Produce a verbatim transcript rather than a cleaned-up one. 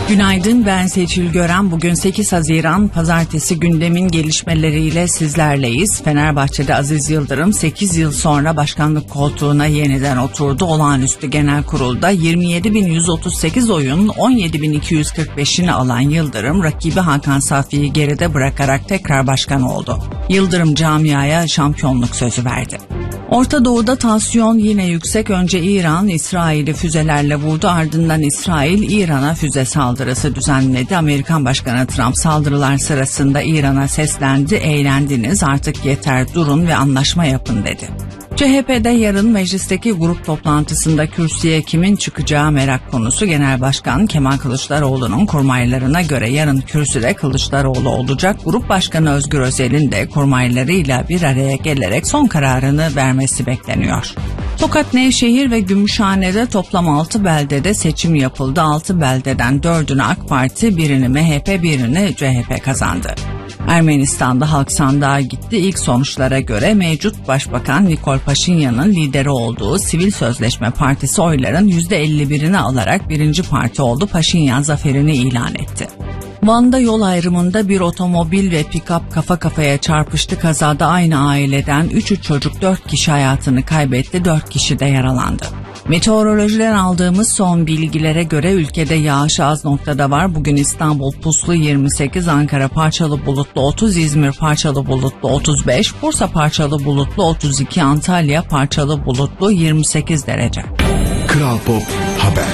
Günaydın, ben Seçil Gören. Bugün sekiz Haziran Pazartesi, gündemin gelişmeleriyle sizlerleyiz. Fenerbahçe'de Aziz Yıldırım sekiz yıl sonra başkanlık koltuğuna yeniden oturdu. Olağanüstü Genel Kurul'da yirmi yedi bin yüz otuz sekiz oyun on yedi bin iki yüz kırk beşini alan Yıldırım, rakibi Hakan Safi'yi geride bırakarak tekrar başkan oldu. Yıldırım camiaya şampiyonluk sözü verdi. Orta Doğu'da tansiyon yine yüksek. Önce İran, İsrail'i füzelerle vurdu. Ardından İsrail, İran'a füze saldırısı düzenledi. Amerikan Başkanı Trump saldırılar sırasında İran'a seslendi. Eğlendiniz, artık yeter, durun ve anlaşma yapın dedi. C H P'de yarın meclisteki grup toplantısında kürsüye kimin çıkacağı merak konusu. Genel Başkan Kemal Kılıçdaroğlu'nun kurmaylarına göre yarın kürsüde Kılıçdaroğlu olacak. Grup Başkanı Özgür Özel'in de kurmaylarıyla bir araya gelerek son kararını vermesi bekleniyor. Tokat, Nevşehir ve Gümüşhane'de toplam altı beldede seçim yapıldı. altı beldeden dördünü AK Parti, birini M H P, birini C H P kazandı. Ermenistan'da halk sandığa gitti. İlk sonuçlara göre mevcut Başbakan Nikol Paşinyan'ın lideri olduğu Sivil Sözleşme Partisi oyların yüzde elli birini alarak birinci parti oldu. Paşinyan zaferini ilan etti. Van'da yol ayrımında bir otomobil ve pikap kafa kafaya çarpıştı. Kazada aynı aileden üç çocuk dört kişi hayatını kaybetti, dört kişi de yaralandı. Meteorolojiden aldığımız son bilgilere göre ülkede yağış az noktada var. Bugün İstanbul puslu yirmi sekiz, Ankara parçalı bulutlu otuz, İzmir parçalı bulutlu otuz beş, Bursa parçalı bulutlu otuz iki, Antalya parçalı bulutlu yirmi sekiz derece. Kral Pop Haber.